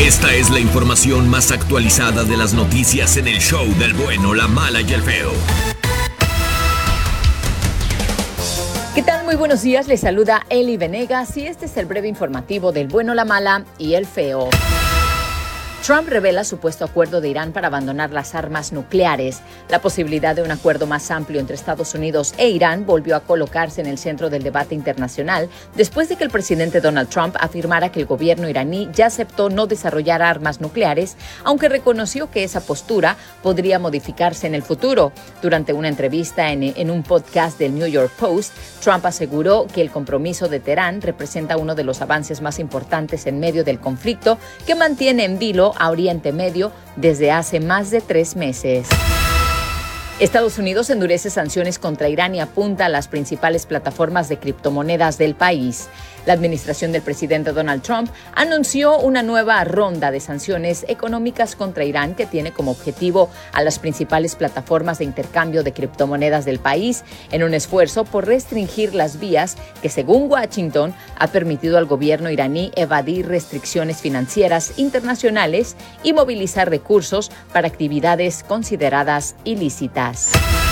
Esta es la información más actualizada de las noticias en el show del bueno, la mala y el feo. ¿Qué tal? Muy buenos días, les saluda Eli Venegas y este es el breve informativo del bueno, la mala y el feo. Trump revela supuesto acuerdo de Irán para abandonar las armas nucleares. La posibilidad de un acuerdo más amplio entre Estados Unidos e Irán volvió a colocarse en el centro del debate internacional después de que el presidente Donald Trump afirmara que el gobierno iraní ya aceptó no desarrollar armas nucleares, aunque reconoció que esa postura podría modificarse en el futuro. Durante una entrevista en un podcast del New York Post, Trump aseguró que el compromiso de Teherán representa uno de los avances más importantes en medio del conflicto que mantiene en vilo a Oriente Medio desde hace más de 3 meses. Estados Unidos endurece sanciones contra Irán y apunta a las principales plataformas de criptomonedas del país. La administración del presidente Donald Trump anunció una nueva ronda de sanciones económicas contra Irán que tiene como objetivo a las principales plataformas de intercambio de criptomonedas del país en un esfuerzo por restringir las vías que, según Washington, ha permitido al gobierno iraní evadir restricciones financieras internacionales y movilizar recursos para actividades consideradas ilícitas.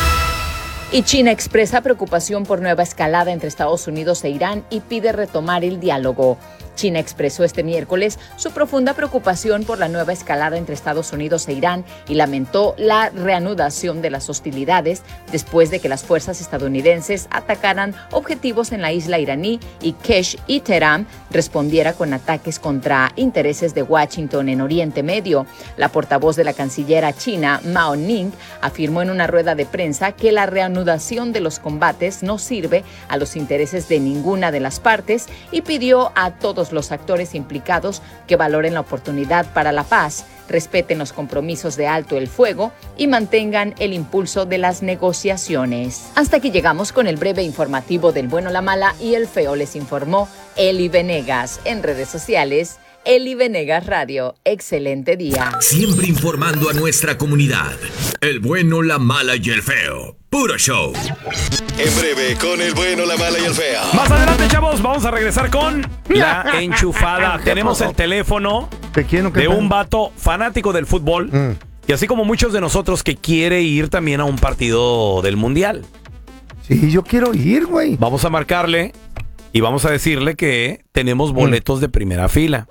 Y China expresa preocupación por nueva escalada entre Estados Unidos e Irán y pide retomar el diálogo. China expresó este miércoles su profunda preocupación por la nueva escalada entre Estados Unidos e Irán y lamentó la reanudación de las hostilidades después de que las fuerzas estadounidenses atacaran objetivos en la isla iraní y Kesh y Teherán respondiera con ataques contra intereses de Washington en Oriente Medio. La portavoz de la canciller china, Mao Ning, afirmó en una rueda de prensa que la reanudación de los combates no sirve a los intereses de ninguna de las partes y pidió a todos los actores implicados que valoren la oportunidad para la paz, respeten los compromisos de alto el fuego y mantengan el impulso de las negociaciones. Hasta aquí llegamos con el breve informativo del bueno, la mala y el feo. Les informó Eli Venegas. En redes sociales, Eli Venegas Radio. Excelente día. Siempre informando a nuestra comunidad. El bueno, la mala y el feo. Puro show. En breve, con el bueno, la mala y el feo. Más adelante, chavos, vamos a regresar con la enchufada. Tenemos el teléfono de un vato fanático del fútbol. Y así como muchos de nosotros que quiere ir también a un partido del Mundial. Sí, yo quiero ir, güey. Vamos a marcarle y vamos a decirle que tenemos boletos de primera fila.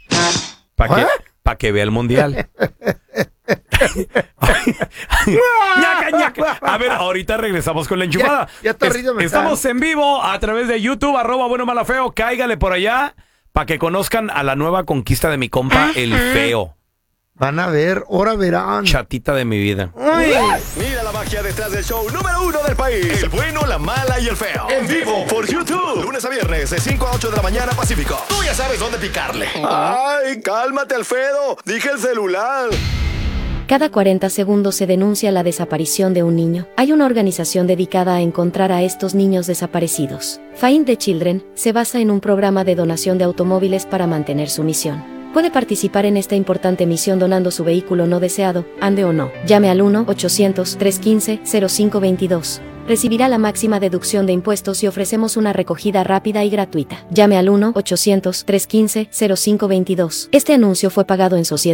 Para que vea el Mundial. ñaca, ñaca. A ver, ahorita regresamos con la enchufada. Ya está riendo, estamos en vivo a través de YouTube, @bueno-mala-feo. Cáigale por allá para que conozcan a la nueva conquista de mi compa, el feo. Van a ver, ahora verán. Chatita de mi vida. Mira la magia detrás del show número 1 del país. El bueno, la mala y el feo. En vivo por YouTube. Lunes a viernes de 5 a 8 de la mañana Pacífico. Tú ya sabes dónde picarle. Ay, cálmate, Alfredo. Dije el celular. Cada 40 segundos se denuncia la desaparición de un niño. Hay una organización dedicada a encontrar a estos niños desaparecidos. Find the Children se basa en un programa de donación de automóviles para mantener su misión. Puede participar en esta importante misión donando su vehículo no deseado, ande o no. Llame al 1-800-315-0522. Recibirá la máxima deducción de impuestos y ofrecemos una recogida rápida y gratuita. Llame al 1-800-315-0522. Este anuncio fue pagado en sociedad